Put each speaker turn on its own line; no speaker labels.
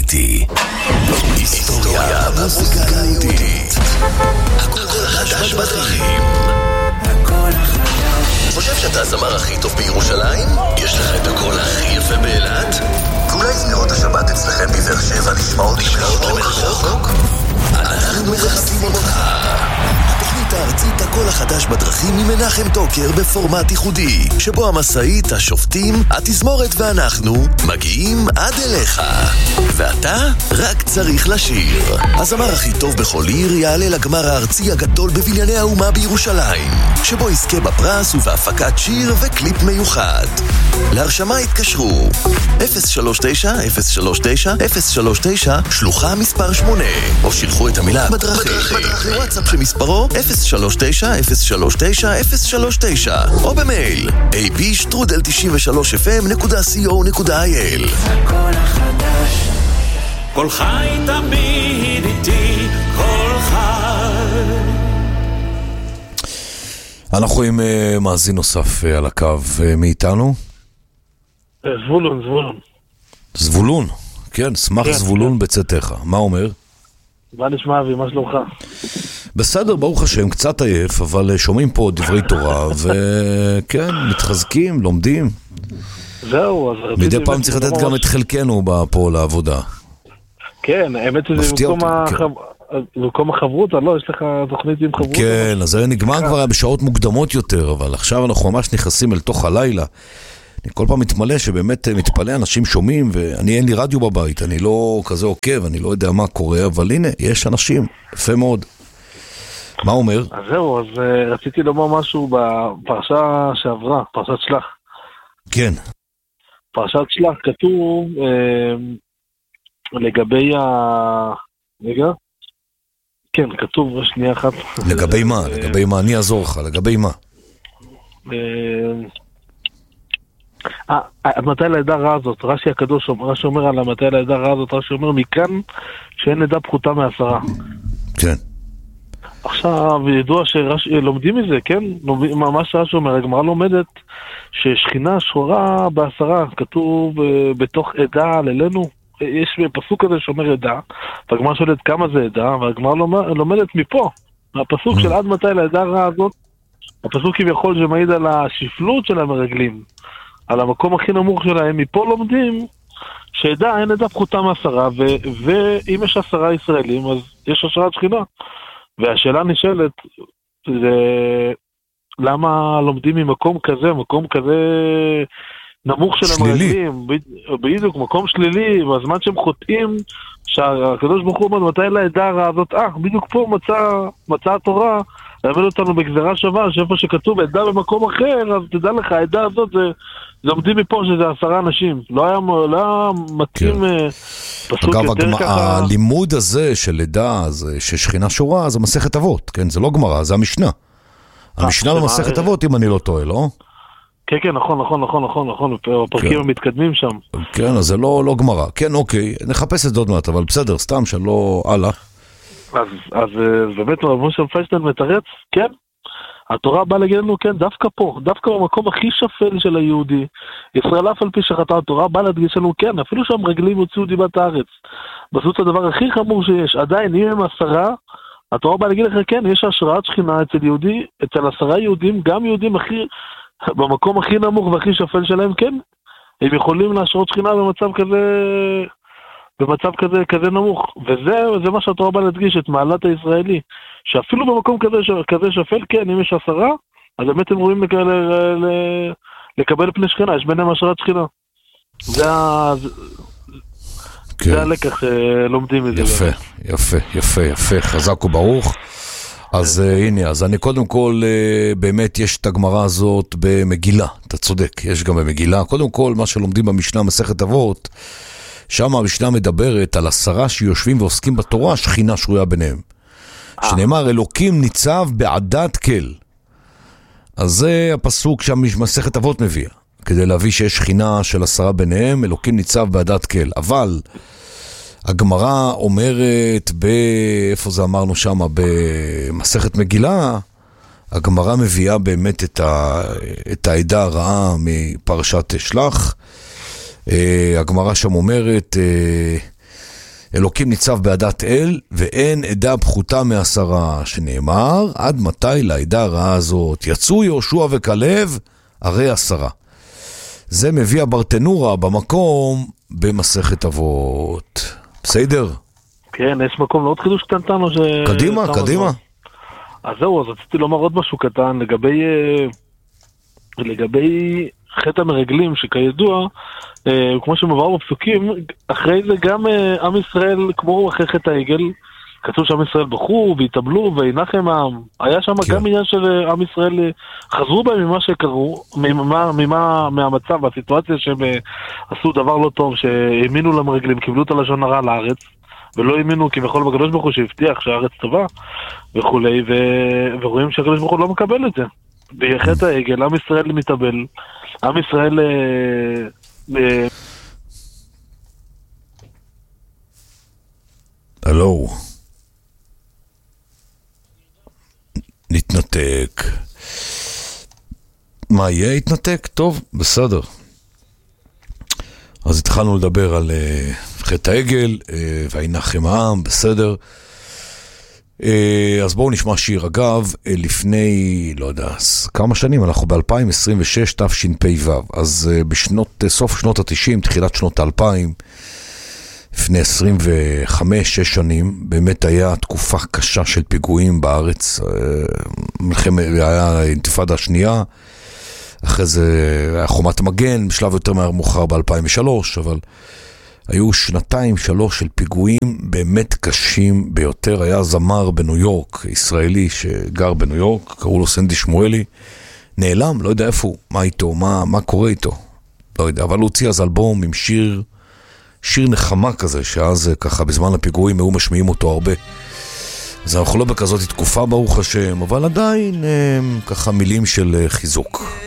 איתי. היסטוריה מוזיקה יהודית. הכל חדש בדרכים. חושב שאתה הזמר הכי טוב בירושלים? יש לך את הקול הכי יפה באילת? ואולי זמירות השבת אצלכם בבאר שבע נשמעות למרחוק? אנחנו מחזקים אותך. התוכנית הארצית הקול החדש בדרכים עם מנחם טוקר בפורמט ייחודי, שבו המשאית, השופטים, התזמורת ואנחנו מגיעים עד אליך. ואתה רק צריך לשיר. הזמר הכי טוב בכל עיר יעלה לגמר הארצי הגדול בבנייני האומה בירושלים, שבו יזכה בפרס ובהפקת שיר וקליפ מיוחד. להרשמה התקשרו 039-039-039 שלוחה מספר 8, או שילחו את המילה בדרכים לוואטסאפ שמספרו 039-039-039, או במייל ab@93fm.co.il.
הכל החדש, כל חי תמיד איתי, כל חי.
אנחנו עם מאזין נוסף על הקו מאיתנו. זבולון, כן, שמח זבולון בצאתך. מה אומר?
מה נשמע אבי, מה שלומך?
בסדר, ברוך השם, קצת עייף, אבל שומעים פה דברי תורה, וכן, מתחזקים, לומדים.
זהו, אז
מדי פעם צריך לתת גם את חלקנו פה לעבודה.
כן, האמת שזה במקום החברותה, לא, יש לך תוכנית עם חברותה.
כן, אז זה נגמר כבר בשעות מוקדמות יותר, אבל עכשיו אנחנו ממש נכנסים אל תוך הלילה. אני כל פעם מתמלא שבאמת מתפלא, אנשים שומעים, ואני אין לי רדיו בבית, אני לא כזה עוקב, אני לא יודע מה קורה, אבל הנה, יש אנשים, יפה מאוד. מה אומר?
אז זהו, אז רציתי לומר משהו בפרשה שעברה, פרשת שלח.
כן.
פרשת שלח כתוב לגבי רגע? כן, כתוב שנייה אחת.
לגבי מה? לגבי מה? אני אעזור לך, לגבי מה?
מתי לעדה רעה הזאת? רש"י הקדוש, רש"י אומר על מתי לעדה רעה הזאת, רש"י אומר מכאן שאין עדה פחותה מ10.
כן.
עכשיו, ידוע שלומדים מזה, כן? ממש רש"י אומר, הגמרא לומדת ששכינה שורה ב10, כתוב בתוך עדה ללנו. יש פסוק כזה שאומר עדה, והגמרא שואלת כמה זה עדה, והגמרא לומדת מפה, הפסוק של עד מתי לעדה רעה הזאת, הפסוק כביכול שמעיד על השפלות של המרגלים, על המקום הכי נמוך שלהם. מפה לומדים שעדה אין עדה פחותה מ10, ואם יש 10 ישראלים אז יש השראת שכינה. והשאלה נשאלת זה למה לומדים ממקום כזה, מקום כזה נמוך של המרגלים, בדיוק מקום שלילי, בזמן שהם חוטאים, שהקדוש ברוך הוא אומר מתי לעדה הרעה הזאת, בדיוק פה מצא התורה ללמד אותנו בגזרה שווה, שאיפה שכתוב עדה במקום אחר, אז תדע לך, העדה הזאת לומדים מפה שזה 10 אנשים. לא היה מתאים פסוק יותר ככה. אגב,
הלימוד הזה של עדה, ששכינה שורה, זה מסכת אבות, כן? זה לא גמרא, זה המשנה. המשנה במסכת אבות, אם אני לא טועה, לא?
כן, נכון, הפרקים המתקדמים שם.
כן, אז זה לא גמרא. כן, אוקיי, נחפש את זה עוד מעט, אבל בסדר, סתם שלא הלאה.
אז באמת משה פיינשטיין מתרץ, כן, התורה באה להגיד לנו, כן, דווקא פה, דווקא במקום הכי שפל של היהודי, ישראל אף על פי שחטא, התורה באה להדגיש לנו, כן, אפילו שהמרגלים הוציאו דיבת הארץ, בסוף הדבר הכי חמור שיש, עדיין אם הם 10, התורה באה להגיד לך, כן, יש השראת שכינה אצל יהודי, אצל 10 יהודים, גם יהודים הכי, במקום הכי נמוך והכי שפל שלהם, כן, הם יכולים להשרות שכינה במצב כזה נמוך, וזה מה שהתורה באה להדגיש, את מעלת הישראלי, שאפילו במקום כזה שפל, כן, אם יש 10, אז באמת הם רואים לקבל פני שכינה, יש ביניהם השראת שכינה. זה הלקח שלומדים את זה.
יפה, חזק וברוך. אז הנה, אז אני קודם כל, באמת יש את הגמרא הזאת במגילה, אתה צודק, יש גם במגילה. קודם כל, מה שלומדים במשנה מסכת אבות, שם המשנה מדברת על 10 שיושבים ועוסקים בתורה, שכינה שרויה ביניהם. שנאמר, אלוקים ניצב בעדת כל. אז זה הפסוק שהמסכת אבות מביאה, כדי להביא שיש שכינה של 10 ביניהם, אלוקים ניצב בעדת כל. אבל הגמרא אומרת, איפה זה אמרנו שם, במסכת מגילה, הגמרא מביאה באמת את העדה הרעה מפרשת שלח. הגמרא שם אומרת, אלוקים ניצב בעדת אל, ואין עדה פחותה מ10, שנאמר, עד מתי לעדה הרעה הזאת? יצאו יהושע וכלב, הרי 10. זה מביא הברטנורה במקום במסכת אבות. בסדר?
כן, יש מקום לעוד חידוש קטנטן או ש...
קדימה.
אז זהו, אז רציתי לומר עוד משהו קטן לגבי חטא המרגלים, שכידוע, כמו שמובא בפסוקים, אחרי זה גם עם ישראל, כמו אחרי חטא העגל, כתוב שעם ישראל בחרו והתאבלו וינחם העם. היה שם
כן.
גם עניין של עם ישראל, חזרו בהם ממה שקרו, מהמצב, והסיטואציה שהם עשו דבר לא טוב, שהאמינו למרגלים, קיבלו את הלשון הרע לארץ, ולא האמינו כביכול בקדוש ברוך הוא שהבטיח שהארץ טובה וכולי, ורואים שהקדוש ברוך הוא לא מקבל את זה. בחטא העגל, עם ישראל מתאבל, עם ישראל
הלו, נתנתק. מה יהיה? התנתק? טוב, בסדר. אז התחלנו לדבר על חטא העגל וינחם העם, בסדר. אז בואו נשמע שיר. אגב, לפני, לא יודע, כמה שנים, אנחנו ב-2026 תשפ"ו, אז סוף שנות ה-90, תחילת שנות ה-2000, לפני 25-6 שנים, באמת היה תקופה קשה של פיגועים בארץ. היה האינתיפאדה השנייה, אחרי זה היה חומת מגן, בשלב יותר מאוחר ב-2003, אבל היו 2-3 של פיגועים באמת קשים ביותר. היה זמר בניו יורק, ישראלי שגר בניו יורק, קראו לו סנדי שמואלי, נעלם, לא יודע איפה הוא, מה איתו, מה קורה איתו, לא יודע, אבל הוא הוציא אז אלבום עם שיר נחמה כזה, שאז ככה בזמן הפיגועים היו משמיעים אותו הרבה. אז אנחנו לא בכזאת תקופה ברוך השם, אבל עדיין ככה מילים של חיזוק.